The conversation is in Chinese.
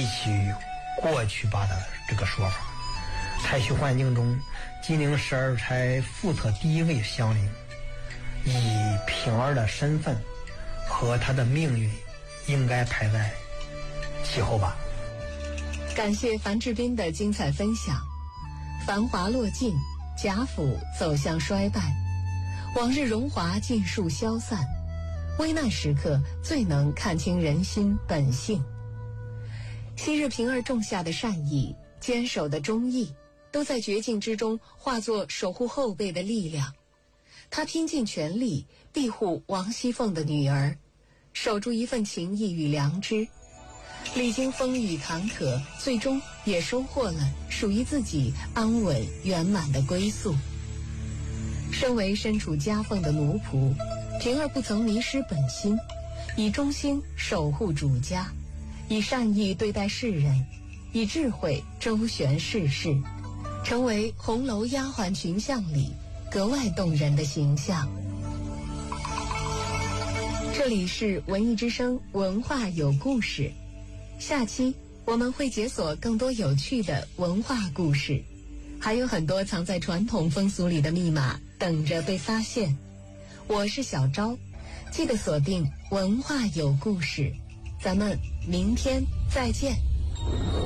比起过去吧的这个说法。采取环境中，金陵十二钗负责第一位乡邻，以平儿的身份和她的命运应该排在其后吧。 感谢樊志斌的精彩分享。繁华落尽，贾府走向衰败，往日荣华尽数消散，危难时刻最能看清人心本性。昔日平儿种下的善意，坚守的忠义，都在绝境之中化作守护后辈的力量。他拼尽全力庇护王熙凤的女儿，守住一份情义与良知，历经风雨坎坷，最终也收获了属于自己安稳圆满的归宿。身为身处夹缝的奴仆，平儿不曾迷失本心，以忠心守护主家，以善意对待世人，以智慧周旋世事，成为红楼丫鬟群像里格外动人的形象。这里是文艺之声，文化有故事。下期我们会解锁更多有趣的文化故事，还有很多藏在传统风俗里的密码等着被发现。我是小昭，记得锁定文化有故事，咱们明天再见。